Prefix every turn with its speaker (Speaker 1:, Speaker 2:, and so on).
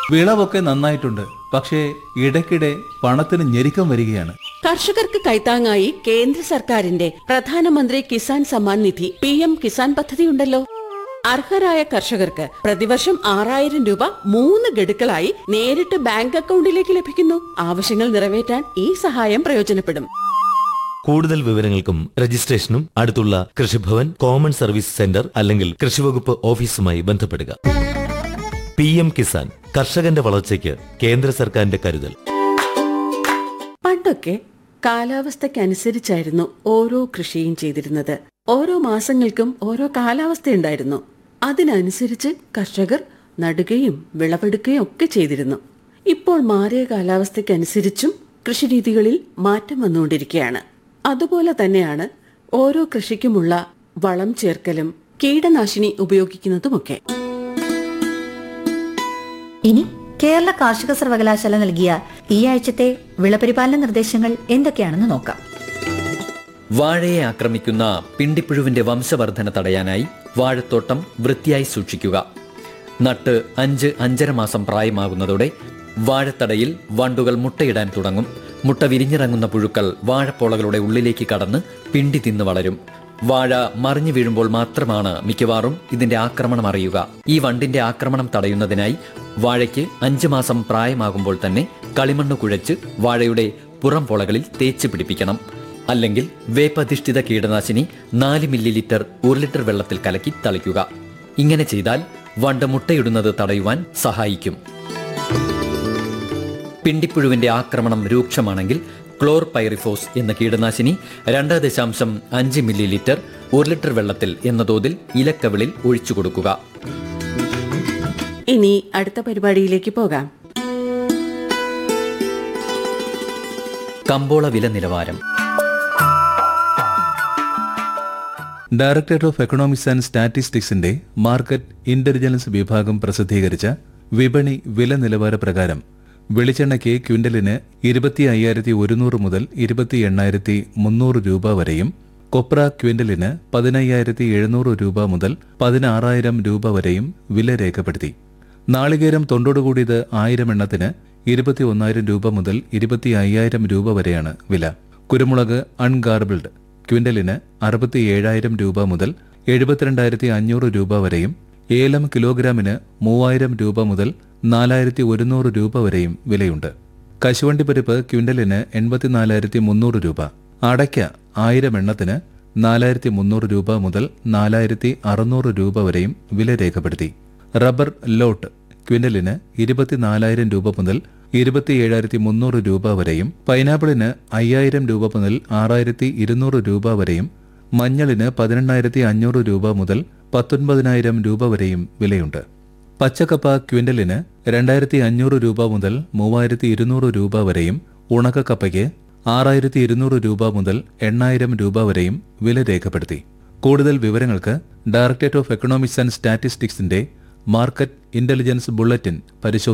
Speaker 1: വിളവൊക്കെ നന്നായിട്ടുണ്ട്, പക്ഷേ ഇടയ്ക്കിടെ പണത്തിന് ഞെരുക്കം വരികയാണ്.
Speaker 2: കർഷകർക്ക് കൈത്താങ്ങായി കേന്ദ്ര സർക്കാരിന്റെ പ്രധാനമന്ത്രി കിസാൻ സമ്മാൻ നിധി PM കിസാൻ പദ്ധതിയുണ്ടല്ലോ. അർഹരായ കർഷകർക്ക് പ്രതിവർഷം 6000 രൂപ 3 ഗഡുക്കളായി നേരിട്ട് ബാങ്ക് അക്കൗണ്ടിലേക്ക് ലഭിക്കുന്നു. ആവശ്യങ്ങൾ നിറവേറ്റാൻ ഈ സഹായം പ്രയോജനപ്പെടും.
Speaker 3: കൂടുതൽ വിവരങ്ങൾക്കും രജിസ്ട്രേഷനും അടുത്തുള്ള കൃഷിഭവൻ, കോമൺ സർവീസ് സെന്റർ അല്ലെങ്കിൽ കൃഷിവകുപ്പ് ഓഫീസുമായി ബന്ധപ്പെടുക. PM കിസാൻ, കർഷകന്റെ വളർച്ചയ്ക്ക് കേന്ദ്ര സർക്കാരിന്റെ കരുതൽ.
Speaker 2: പണ്ടൊക്കെ കാലാവസ്ഥയ്ക്കനുസരിച്ചായിരുന്നു ഓരോ കൃഷിയും ചെയ്തിരുന്നത്. ഓരോ മാസങ്ങൾക്കും ഓരോ കാലാവസ്ഥയുണ്ടായിരുന്നു. അതിനനുസരിച്ച് കർഷകർ നടുകയും വിളവെടുക്കുകയും ഒക്കെ ചെയ്തിരുന്നു. ഇപ്പോൾ മാറിയ കാലാവസ്ഥയ്ക്കനുസരിച്ചും കൃഷിരീതികളിൽ മാറ്റം വന്നുകൊണ്ടിരിക്കുകയാണ്. അതുപോലെ തന്നെയാണ് ഓരോ കൃഷിക്കുമുള്ള വളം ചേർക്കലും കീടനാശിനി ഉപയോഗിക്കുന്നതുമൊക്കെ.
Speaker 4: ഇനി കേരള കാർഷിക സർവകലാശാല നൽകിയ ഈ ആഴ്ചത്തെ വിളപരിപാലന നിർദ്ദേശങ്ങൾ എന്തൊക്കെയാണെന്ന് നോക്കാം.
Speaker 5: വാഴയെ ആക്രമിക്കുന്ന പിണ്ടിപ്പുഴുവിന്റെ വംശവർധന തടയാനായി വാഴത്തോട്ടം വൃത്തിയായി സൂക്ഷിക്കുക. നട്ട് 5-5.5 മാസം പ്രായമാകുന്നതോടെ വാഴത്തടയിൽ വണ്ടുകൾ മുട്ടയിടാൻ തുടങ്ങും. മുട്ട വിരിഞ്ഞിറങ്ങുന്ന പുഴുക്കൾ വാഴപ്പോളകളുടെ ഉള്ളിലേക്ക് കടന്ന് പിണ്ടി തിന്ന് വളരും. വാഴ മറിഞ്ഞു വീഴുമ്പോൾ മാത്രമാണ് മിക്കവാറും ഇതിന്റെ ആക്രമണം അറിയുക. ഈ വണ്ടിന്റെ ആക്രമണം തടയുന്നതിനായി വാഴയ്ക്ക് 5 മാസം പ്രായമാകുമ്പോൾ തന്നെ കളിമണ്ണ് കുഴച്ച് വാഴയുടെ പുറം പോളകളിൽ തേച്ച് പിടിപ്പിക്കണം. അല്ലെങ്കിൽ വേപ്പധിഷ്ഠിത കീടനാശിനി 4 മില്ലി 1 ലിറ്റർ വെള്ളത്തിൽ കലക്കി തളിക്കുക. ഇങ്ങനെ ചെയ്താൽ വണ്ട് മുട്ടയിടുന്നത് തടയുവാൻ സഹായിക്കും. പിണ്ടിപ്പുഴുവിന്റെ ആക്രമണം രൂക്ഷമാണെങ്കിൽ ക്ലോർപൈറിഫോസ് എന്ന കീടനാശിനി 2.5 മില്ലി 1 ലിറ്റർ വെള്ളത്തിൽ എന്ന തോതിൽ ഇലക്കവിളിൽ ഒഴിച്ചു കൊടുക്കുക.
Speaker 2: ഇനി അടുത്ത പരിപാടിയിലേക്ക് പോകാം.
Speaker 5: കമ്പോള വില നിലവാരം.
Speaker 1: Directorate of economics and സ്റ്റാറ്റിസ്റ്റിക്സിന്റെ market intelligence വിഭാഗം പ്രസിദ്ധീകരിച്ച വിപണി വില നിലവാര പ്രകാരം വെളിച്ചെണ്ണയ്ക്ക് ക്വിന്റലിന് 25,100 മുതൽ 28,300 രൂപ വരെയും, കൊപ്ര ക്വിന്റലിന് 15,700 രൂപ മുതൽ 16,000 രൂപ വരെയും വില രേഖപ്പെടുത്തി. നാളികേരം തൊണ്ടോടുകൂടിയത് 1000 എണ്ണത്തിന് 21,000 രൂപ മുതൽ 25,000 രൂപ വരെയാണ് വില. കുരുമുളക് അൺഗാർബിൾഡ് ക്വിന്റലിന് 67,000 രൂപ മുതൽ 72,500 രൂപ വരെയും, ഏലം കിലോഗ്രാമിന് 3,000 രൂപ മുതൽ 4,100 രൂപ വരെയും വിലയുണ്ട്. കശുവണ്ടിപ്പരിപ്പ് ക്വിന്റലിന് 84,300 രൂപ, അടയ്ക്ക 1000 എണ്ണത്തിന് 4,300 രൂപ മുതൽ 4,600 രൂപ വരെയും വില രേഖപ്പെടുത്തി. റബ്ബർ ലോട്ട് ക്വിന്റലിന് 24,000 രൂപ മുതൽ 27,300 രൂപ വരെയും, പൈനാപ്പിളിന് 5,000 രൂപ മുതൽ 6,200 രൂപ വരെയും, മഞ്ഞളിന് 18,500 രൂപ മുതൽ 19,000 രൂപ വരെയും വിലയുണ്ട്. പച്ചക്കപ്പ ക്വിന്റലിന് 2,500 രൂപ മുതൽ 3,200 രൂപ വരെയും, ഉണക്കക്കപ്പയ്ക്ക് 6,200 രൂപ മുതൽ 8,000 രൂപ വരെയും വില രേഖപ്പെടുത്തി. കൂടുതൽ വിവരങ്ങൾക്ക് directorate of economics and സ്റ്റാറ്റിസ്റ്റിക്സിന്റെ market intelligence bulletin പരിശോധിക്കുക.